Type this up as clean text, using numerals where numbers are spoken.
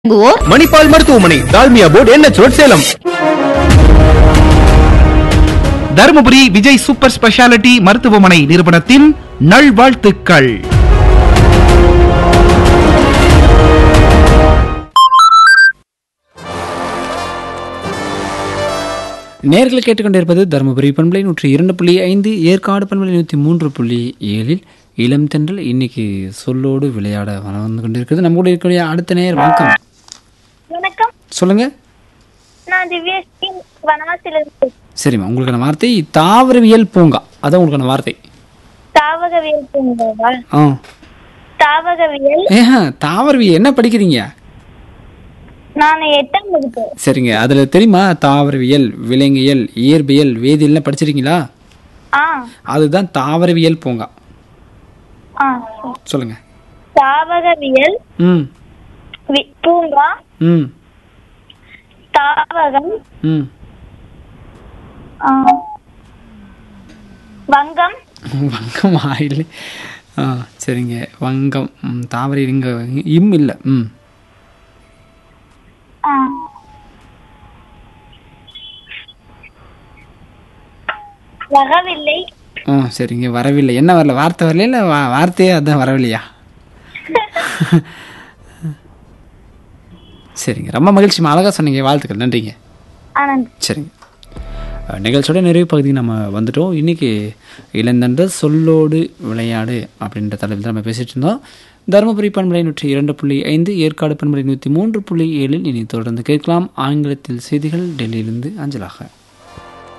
மணிப்பால் மருத்துவமனை, Dalmia board, NH road, Salem. Dharmapuri Vijay super speciality மருத்துவமனை நிறுவனத்தின் நல்வாழ்த்துக்கள். நேர்கள் கேட்டுக்கொண்டிருப்பது தருமபுரி பண்பலை 102.5, ஏற்காடு பண்பலை 103.7 இளம் தென்றல். இன்னைக்கு சொல்லோடு விளையாட வந்து கொண்டிருக்கிறது. நம்ம கூட இருக்கக்கூடிய அடுத்த நேர். வணக்கம். வணக்கம், சொல்லுங்க. நான் திவ்யஸ்ரீ வனவாசிலிருந்து. சரிம்மா, உங்களுக்கான வார்த்தை தாவரவியல் பூங்கா. அதான் உங்களுக்கான வார்த்தை. தாவகவியல் பூங்காவா? ஆ, தாவகவியல். தாவரவியல் என்ன படிக்கிறீங்க? நான் 8ஆம் வகுப்பு. சரிங்க, அதுல தெரியுமா தாவரவியல், விலங்கியல், இயற்பியல், வேதியியல் படிச்சிருக்கீங்களா? ஆ அதுதான் தாவரவியல் பூங்கா. ஆ சரி. சொல்லுங்க. தாவகவியல் ம் பூங்கா, ம் தாவகம், ம் வங்கம். வங்கமா இல்லை? ஆ சரிங்க, வங்கம். தாவரை இங்க இம் இல்லை. ம் ஆ, வரவில்லை. ஆ சரிங்க, வரவில்லை. என்ன வரல? வார்த்தை வரல, இல்லை வார்த்தையே அதான் வரவில்லையா? சரிங்க, ரொம்ப மகிழ்ச்சி, அழகாக சொன்னீங்க, வாழ்த்துக்கள், நன்றிங்க. ஆனந்த். சரிங்க, நிகழ்ச்சியோட நிறைவு பகுதிக்கு நம்ம வந்துட்டோம். இன்றைக்கி இளந்தென்றல் சொல்லோடு விளையாடு அப்படின்ற தலைப்பில் தான் நம்ம பேசிகிட்டு இருந்தோம். தருமபுரி பண்பலை 102.5, ஏற்காடு பண்பலை 103.7 இனி தொடர்ந்து கேட்கலாம் ஆங்கிலத்தில் செய்திகள் டெல்லியிலிருந்து அஞ்சலாக.